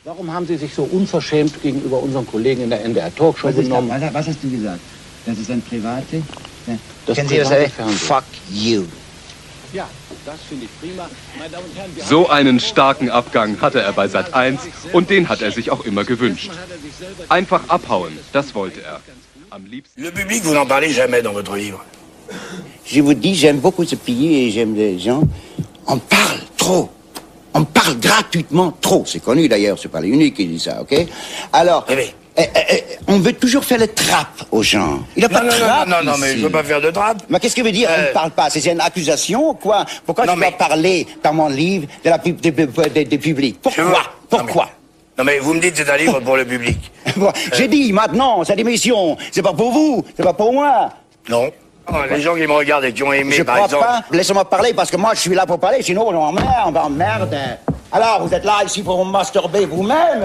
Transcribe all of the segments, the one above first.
Warum haben Sie sich so unverschämt gegenüber unseren Kollegen in der NDR-Talkshow genommen? Was hast du gesagt? Das ist ein private? Das Kennen Sie das? Fernsehen. Fuck you. Ja, das finde ich prima. Meine Damen und Herren, So einen starken Abgang hatte er bei Sat.1 und den hat er sich auch immer gewünscht. Einfach abhauen, das wollte er. Am liebsten. Le public, vous n'en parlez jamais dans votre livre. Je vous dis, j'aime beaucoup ce pays et j'aime les gens. On parle trop. On parle gratuitement trop. C'est connu d'ailleurs, c'est pas l'unique qui dit ça, ok? Alors, on veut toujours faire le trappe aux gens. Il n'a pas de trappe. Non, mais je veux pas faire de trappe. Mais qu'est-ce que veut dire on ne parle pas? C'est une accusation ou quoi? Pourquoi je dois parler dans mon livre des publics? Pourquoi? Non mais vous me dites c'est un livre pour le public. J'ai dit maintenant, cette émission, c'est pas pour vous, c'est pas pour moi. Non. Les gens qui me regardent et qui ont aimé, Je par crois exemple... pas. Laissez-moi parler parce que moi je suis là pour parler, sinon on m'emmerde. Alors vous êtes là ici pour vous masturber vous-même.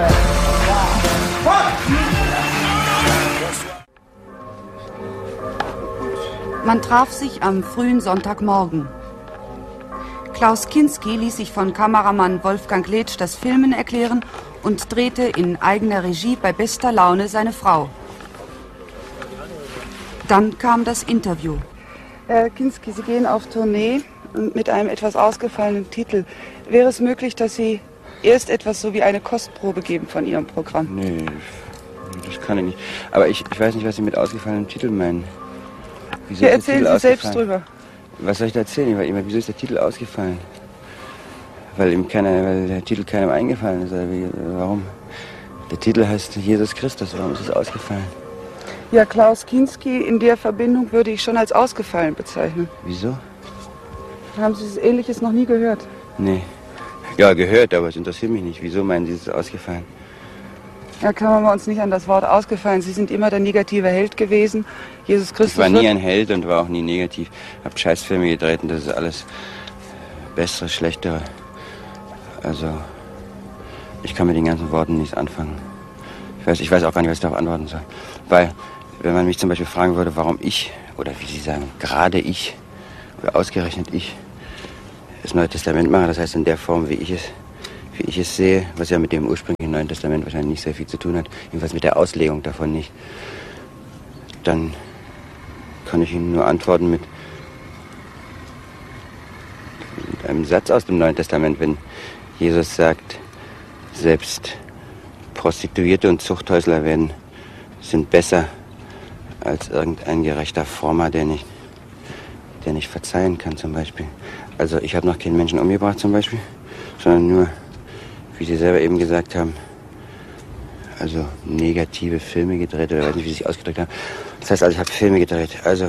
Man traf sich am frühen Sonntagmorgen. Klaus Kinski ließ sich von Kameramann Wolfgang Letsch das Filmen erklären und drehte in eigener Regie bei bester Laune seine Frau. Dann kam das Interview. Herr Kinski, Sie gehen auf Tournee mit einem etwas ausgefallenen Titel. Wäre es möglich, dass Sie erst etwas so wie eine Kostprobe geben von Ihrem Programm? Nee, das kann ich nicht. Aber ich weiß nicht, was Sie mit ausgefallenem Titel meinen. Wieso Ja, erzählen Sie selbst drüber. Was soll ich da erzählen? Wieso ist der Titel ausgefallen? Weil der Titel keinem eingefallen ist. Warum? Der Titel heißt Jesus Christus. Warum ist es ausgefallen? Ja, Klaus Kinski in der Verbindung würde ich schon als ausgefallen bezeichnen. Wieso? Haben Sie Ähnliches noch nie gehört? Nee. Ja, gehört, aber es interessiert mich nicht. Wieso meinen Sie, es ist ausgefallen? Ja, klammern wir uns nicht an das Wort ausgefallen. Sie sind immer der negative Held gewesen. Jesus Christus. Ich war nie ein Held und war auch nie negativ. Hab Scheißfilme gedreht und das ist alles Bessere, Schlechtere. Also, ich kann mit den ganzen Worten nichts anfangen. Ich weiß auch gar nicht, was ich darauf antworten soll. Weil, wenn man mich zum Beispiel fragen würde, warum ich, oder wie Sie sagen, gerade ich, oder ausgerechnet ich, das Neue Testament mache, das heißt in der Form, wie ich es sehe, was ja mit dem ursprünglichen Neuen Testament wahrscheinlich nicht sehr viel zu tun hat, jedenfalls mit der Auslegung davon nicht, dann kann ich Ihnen nur antworten mit einem Satz aus dem Neuen Testament, wenn Jesus sagt, selbst Prostituierte und Zuchthäusler sind besser als irgendein gerechter Frommer, der nicht verzeihen kann zum Beispiel. Also ich habe noch keinen Menschen umgebracht zum Beispiel, sondern nur, wie Sie selber eben gesagt haben, also negative Filme gedreht, oder weiß nicht, wie Sie sich ausgedrückt haben. Das heißt also, ich habe Filme gedreht. Also,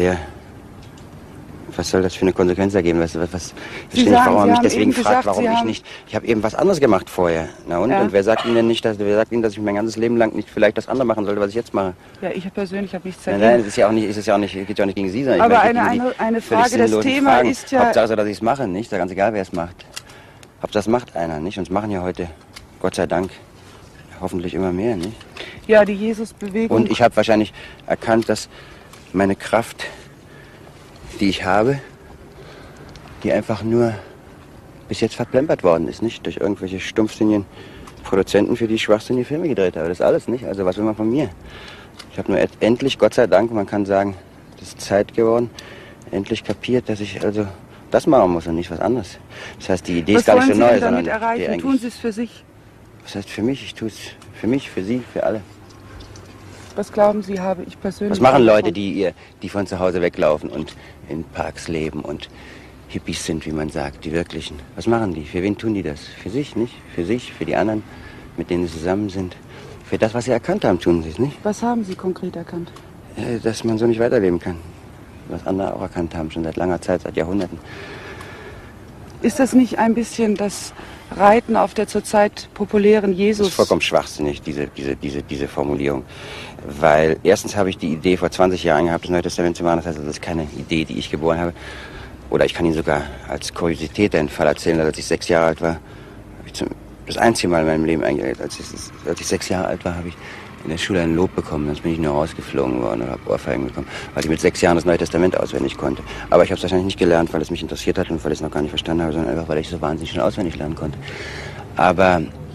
was soll das für eine Konsequenz ergeben? Ich verstehe nicht, warum er mich deswegen fragt, warum ich nicht. Ich habe eben was anderes gemacht vorher. Na und? Ja. Und wer sagt Ihnen denn nicht, dass ich mein ganzes Leben lang nicht vielleicht das andere machen sollte, was ich jetzt mache? Ja, ich persönlich habe nichts dagegen. Nein, es geht ja auch nicht gegen Sie, sondern aber eine Frage, das Thema Fragen. ist ja... Hauptsache, dass ich es mache, nicht? Da ganz egal, wer es macht. Hauptsache, das macht einer, nicht? Und es machen ja heute, Gott sei Dank, hoffentlich immer mehr, nicht? Ja, die Jesus-Bewegung... Und ich habe wahrscheinlich erkannt, dass meine Kraft, die ich habe, die einfach nur bis jetzt verplempert worden ist, nicht? Durch irgendwelche stumpfsinnigen Produzenten, für die ich schwachsinnige Filme gedreht habe. Das ist alles, nicht? Also was will man von mir? Ich habe nur endlich, Gott sei Dank, man kann sagen, das ist Zeit geworden, endlich kapiert, dass ich also das machen muss und nicht was anderes. Das heißt, die Idee ist gar nicht so neu, sondern... Was wollen Sie denn damit erreichen? Tun Sie es für sich? Was heißt für mich? Ich tue es für mich, für Sie, für alle. Was glauben Sie, habe ich persönlich... Was machen Leute, die von zu Hause weglaufen und in Parks leben und Hippies sind, wie man sagt, die wirklichen? Was machen die? Für wen tun die das? Für sich, nicht? Für sich, für die anderen, mit denen sie zusammen sind. Für das, was sie erkannt haben, tun sie es nicht. Was haben Sie konkret erkannt? Dass man so nicht weiterleben kann. Was andere auch erkannt haben, schon seit langer Zeit, seit Jahrhunderten. Ist das nicht ein bisschen das Reiten auf der zurzeit populären Jesus? Das ist vollkommen schwachsinnig, diese Formulierung. Weil erstens habe ich die Idee vor 20 Jahren gehabt, das Neue Testament zu machen. Das heißt, das ist keine Idee, die ich geboren habe. Oder ich kann Ihnen sogar als Kuriosität einen Fall erzählen, als ich 6 Jahre alt war. Das einzige Mal in meinem Leben, als ich 6 Jahre alt war, habe ich in der Schule ein Lob bekommen. Sonst bin ich nur rausgeflogen worden oder habe Ohrfeigen bekommen, weil ich mit 6 Jahren das Neue Testament auswendig konnte. Aber ich habe es wahrscheinlich nicht gelernt, weil es mich interessiert hat und weil ich es noch gar nicht verstanden habe, sondern einfach, weil ich so wahnsinnig schnell auswendig lernen konnte. Aber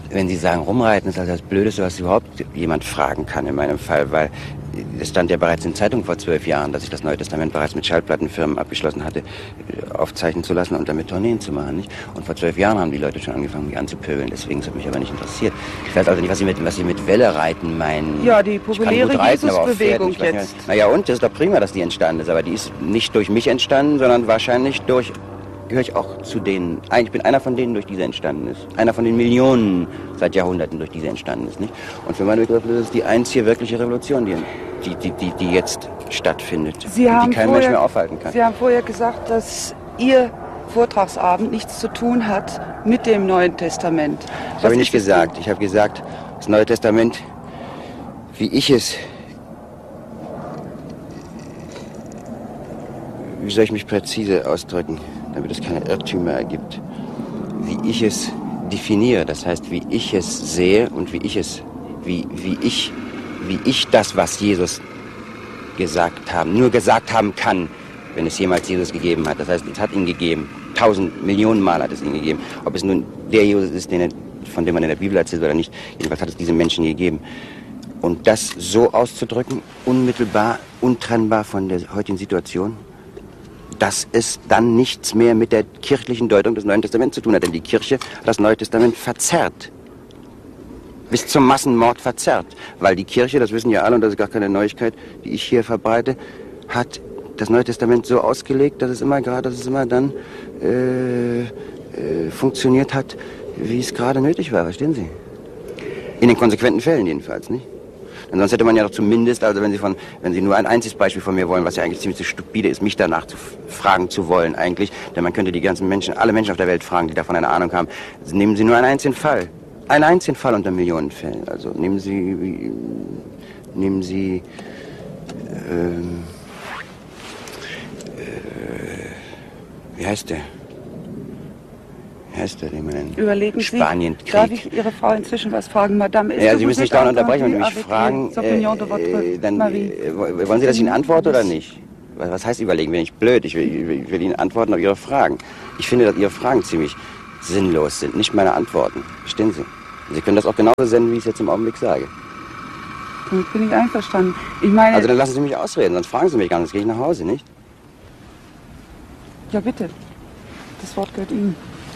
wenn Sie sagen, rumreiten ist also das Blödeste, was überhaupt jemand fragen kann in meinem Fall, weil es stand ja bereits in Zeitung vor 12 Jahren, dass ich das Neue Testament bereits mit Schallplattenfirmen abgeschlossen hatte, aufzeichnen zu lassen und damit Tourneen zu machen, nicht? Und vor 12 Jahren haben die Leute schon angefangen, mich anzupöbeln, deswegen hat mich aber nicht interessiert. Ich weiß also nicht, was Sie mit Welle reiten meinen. Ja, die populäre Jesus-Bewegung jetzt. Naja, und, das ist doch prima, dass die entstanden ist, aber die ist nicht durch mich entstanden, sondern wahrscheinlich gehöre ich auch zu denen. Ich bin einer von denen, durch die sie entstanden ist. Einer von den Millionen seit Jahrhunderten, durch die sie entstanden ist, nicht? Und für meine Begriffe ist es die einzige wirkliche Revolution, die jetzt stattfindet. Die kein Mensch mehr aufhalten kann. Sie haben vorher gesagt, dass Ihr Vortragsabend nichts zu tun hat mit dem Neuen Testament. Das habe ich nicht gesagt. Ich habe gesagt, das Neue Testament, wie ich es... Wie soll ich mich präzise ausdrücken, damit es keine Irrtümer ergibt? Wie ich es definiere, das heißt, wie ich es sehe und wie ich das, was Jesus nur gesagt haben kann, wenn es jemals Jesus gegeben hat. Das heißt, es hat ihn gegeben. 1000 Millionen Mal hat es ihn gegeben. Ob es nun der Jesus ist, von dem man in der Bibel erzählt oder nicht, jedenfalls hat es diese Menschen gegeben. Und das so auszudrücken, unmittelbar, untrennbar von der heutigen Situation, dass es dann nichts mehr mit der kirchlichen Deutung des Neuen Testaments zu tun hat. Denn die Kirche hat das Neue Testament verzerrt. Bis zum Massenmord verzerrt. Weil die Kirche, das wissen ja alle und das ist gar keine Neuigkeit, die ich hier verbreite, hat das Neue Testament so ausgelegt, dass es immer dann funktioniert hat, wie es gerade nötig war. Verstehen Sie? In den konsequenten Fällen jedenfalls, nicht? Denn sonst hätte man ja doch zumindest, also wenn Sie nur ein einziges Beispiel von mir wollen, was ja eigentlich ziemlich stupide ist, mich danach fragen zu wollen eigentlich, denn man könnte die ganzen Menschen, alle Menschen auf der Welt fragen, die davon eine Ahnung haben, nehmen Sie nur einen einzigen Fall. Einen einzigen Fall unter Millionen Fällen. Also nehmen Sie, wie heißt der? Den man in Überlegen Spanien Sie, darf ich Ihre Frau inzwischen was fragen? Madame, ja, Sie müssen mich dauernd unterbrechen, wenn Sie mich fragen. Wollen Sie, dass ich Ihnen antworte oder nicht? Was heißt überlegen? Bin ich blöd? Ich will Ihnen antworten auf Ihre Fragen. Ich finde, dass Ihre Fragen ziemlich sinnlos sind, nicht meine Antworten. Verstehen Sie? Sie können das auch genauso senden, wie ich es jetzt im Augenblick sage. Damit bin ich einverstanden. Ich meine... Also dann lassen Sie mich ausreden, sonst fragen Sie mich gar nicht, sonst gehe ich nach Hause, nicht? Ja, bitte. Das Wort gehört Ihnen.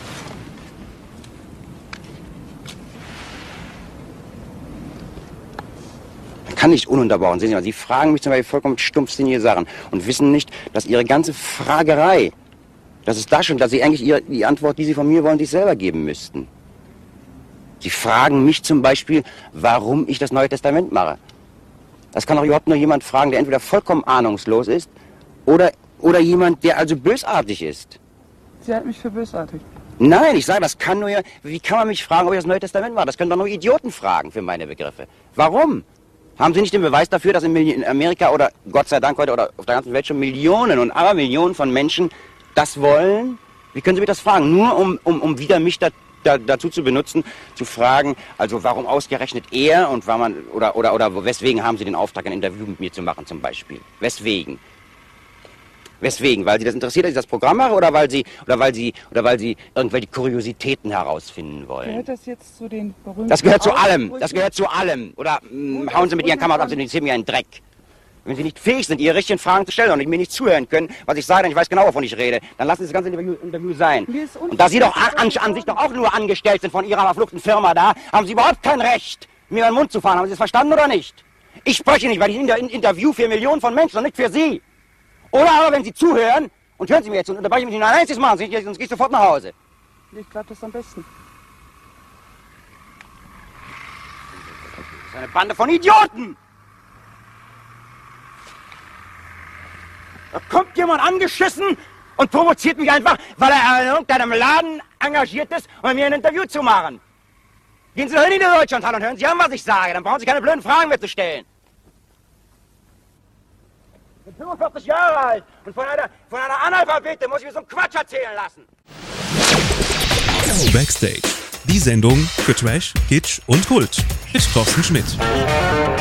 Kann nicht ununterbrochen. Sehen Sie mal, Sie fragen mich zum Beispiel vollkommen stumpfsinnige Sachen und wissen nicht, dass Ihre ganze Fragerei, dass Sie eigentlich die Antwort, die Sie von mir wollen, sich selber geben müssten. Sie fragen mich zum Beispiel, warum ich das Neue Testament mache. Das kann doch überhaupt nur jemand fragen, der entweder vollkommen ahnungslos ist oder jemand, der also bösartig ist. Sie halten mich für bösartig. Nein, ich sage, wie kann man mich fragen, ob ich das Neue Testament mache? Das können doch nur Idioten fragen, für meine Begriffe. Warum? Haben Sie nicht den Beweis dafür, dass in Amerika oder Gott sei Dank heute oder auf der ganzen Welt schon Millionen und Abermillionen von Menschen das wollen? Wie können Sie mich das fragen? Nur um wieder mich dazu zu benutzen, zu fragen, also warum ausgerechnet er und oder weswegen haben Sie den Auftrag, ein Interview mit mir zu machen zum Beispiel? Weswegen? Weswegen? Weil Sie das interessiert, dass ich das Programm mache oder weil Sie irgendwelche Kuriositäten herausfinden wollen? Gehört das jetzt zu den berühmten... Das gehört zu allem. Das gehört zu allem. Oder hauen Sie mit Ihren Kameras ab, Sie interessieren mir einen Dreck. Wenn Sie nicht fähig sind, Ihre richtigen Fragen zu stellen und mir nicht zuhören können, was ich sage, dann ich weiß genau, wovon ich rede, dann lassen Sie das ganze Interview sein. Und da Sie doch an sich doch auch nur angestellt sind von Ihrer verfluchten Firma da, haben Sie überhaupt kein Recht, mir in den Mund zu fahren. Haben Sie das verstanden oder nicht? Ich spreche nicht, weil ich Interview für Millionen von Menschen und nicht für Sie. Oder aber, wenn Sie zuhören, und hören Sie mir jetzt und unterbrechen mich nicht ein einziges Mal, sonst gehe ich sofort nach Hause. Ich glaube, das ist am besten. Das ist eine Bande von Idioten! Da kommt jemand angeschissen und provoziert mich einfach, weil er in irgendeinem Laden engagiert ist, um mir ein Interview zu machen. Gehen Sie doch hin in Deutschland und hören Sie an, was ich sage, dann brauchen Sie keine blöden Fragen mehr zu stellen. Ich bin 45 Jahre alt und von einer Analphabete muss ich mir so einen Quatsch erzählen lassen. Backstage. Die Sendung für Trash, Kitsch und Kult mit Thorsten Schmidt.